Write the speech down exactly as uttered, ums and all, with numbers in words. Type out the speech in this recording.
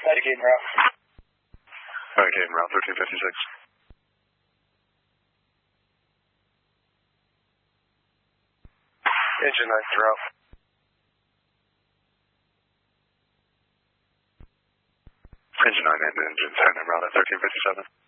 Medicaid route. Medicaid route thirteen fifty-six. Engine nine route. Engine nine and engine ten en route at thirteen fifty-seven.